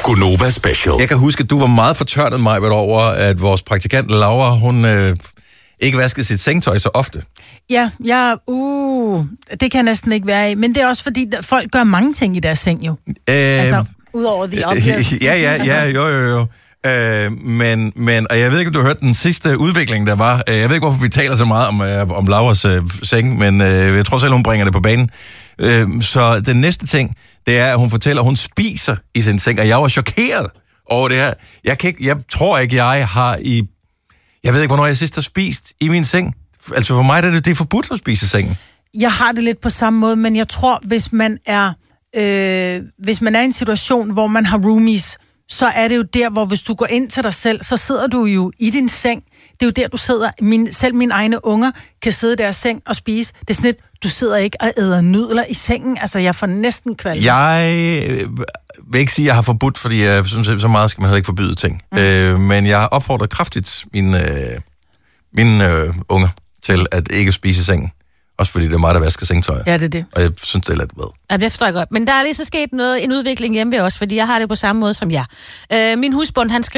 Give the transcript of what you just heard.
Gonova Special. Jeg kan huske, at du var meget fortørnet mig over, at vores praktikant Laura, hun ikke vaskede sit sengetøj så ofte. Ja, det kan næsten ikke være i. Men det er også fordi, folk gør mange ting i deres seng jo. Altså, udover the obvious. Ja, jo. Og jeg ved ikke, om du har hørt den sidste udvikling, der var. Jeg ved ikke, hvorfor vi taler så meget om Lauras seng, men jeg tror selv, hun bringer det på banen. Så den næste ting, det er, at hun fortæller, at hun spiser i sin seng, og jeg var chokeret over det her. Jeg tror ikke, jeg har jeg ved ikke, hvornår jeg sidst har spist i min seng. Altså for mig det er forbudt at spise i sengen. Jeg har det lidt på samme måde, men jeg tror, hvis man er i en situation, hvor man har roomies, så er det jo der, hvor hvis du går ind til dig selv, så sidder du jo i din seng. Det er jo der, du sidder. Selv mine egne unger kan sidde i deres seng og spise. Det er sådan lidt, du sidder ikke og æder nudler i sengen. Altså, jeg får næsten kvalme. Jeg vil ikke sige, at jeg har forbudt, fordi jeg synes, så meget skal man heller ikke forbyde ting. Men jeg har opfordret kraftigt mine unger til at ikke spise i sengen. Også fordi det er mig, der vasker sengetøj. Ja, det er det. Og jeg synes, det er lidt ved. Ja, det forstår jeg godt. Men der er lige så sket en udvikling hjemme ved os, fordi jeg har det på samme måde som jer. Min husbund, han skriver